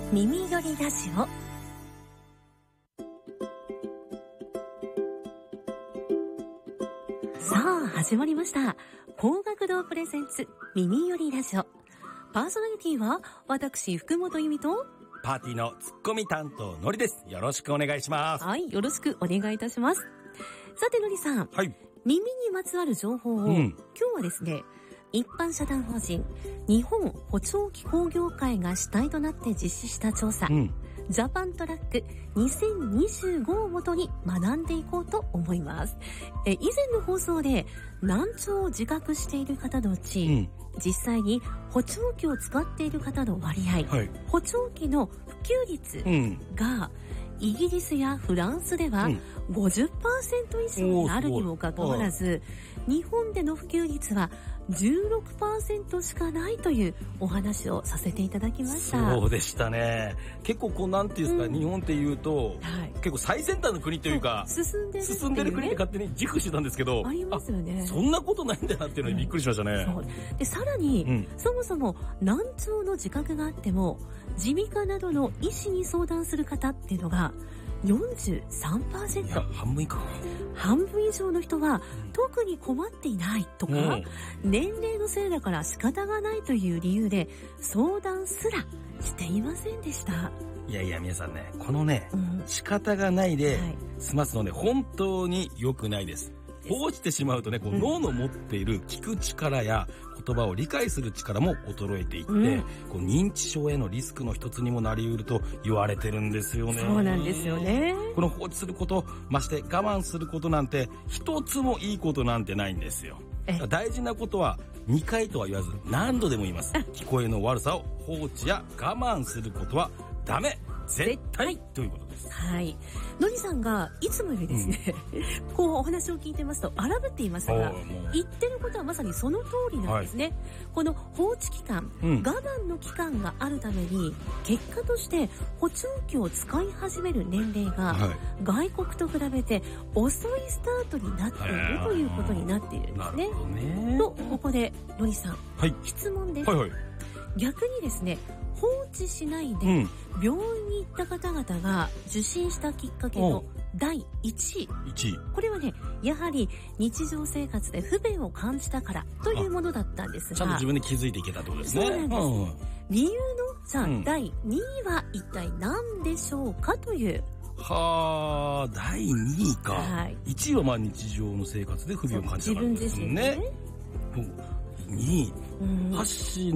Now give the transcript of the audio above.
耳よりラジオ。さあ始まりました。高学堂プレゼンツ耳よりラジオ。パーソナリティは私福本由美とパーティーのツッコミ担当のりです。よろしくお願いします。 はい、よろしくお願いいたします。さてのりさん、 はい。 耳にまつわる情報を、今日はですね、一般社団法人日本補聴器工業会が主体となって実施した調査、ジャパントラック2025をもとに学んでいこうと思います。以前の放送で難聴を自覚している方のうち、実際に補聴器を使っている方の割合、補聴器の普及率が、イギリスやフランスでは 50% 以上にあるにもかかわらず、日本での普及率は 16% しかないというお話をさせていただきました。 そうでしたね。結構こうなんていうんですか、日本っていうと、結構最先端の国というか、進んでる国で勝手に自負してたんですけど、 ありますよね。 そんなことないんだなっていうのにびっくりしましたね。 そうでさらに、そもそも難聴の自覚があっても耳鼻科などの医師に相談する方っていうのが 43%。 いや、半分以下。 半分以上の人は特に困っていないとか、年齢のせいだから仕方がないという理由で相談すらしていませんでした。 いやいや皆さんね、このね、仕方がないで済ますのね、本当に良くないです。放置してしまうとね、こう脳の持っている聞く力や言葉を理解する力も衰えていって、こう認知症へのリスクの一つにもなり得ると言われてるんですよね。 そうなんですよね。 この放置すること、まして我慢することなんて一つもいいことなんてないんですよ。大事なことは2回とは言わず何度でも言います。聞こえの悪さを放置や我慢することはダメ、絶対ということです。 はい。のりさんがいつもよりですね、こうお話を聞いてますと荒ぶっていますが、言ってることはまさにその通りなんですね。この放置期間、我慢の期間があるために、結果として補聴器を使い始める年齢が、外国と比べて遅いスタートになっているということになっているんですね。と、ここでのりさん、質問です。逆にですね、放置しないで病院に行った方々が受診したきっかけの第1位。これはね、やはり日常生活で不便を感じたからというものだったんですが、 ちゃんと自分で気づいていけたってことですね。 そうなんです。理由のじゃあ、第2位は一体何でしょうかという。 はあ、第2位か。1位はまあ日常の生活で不便を感じたからですね。 自分自身でね。 2位、発信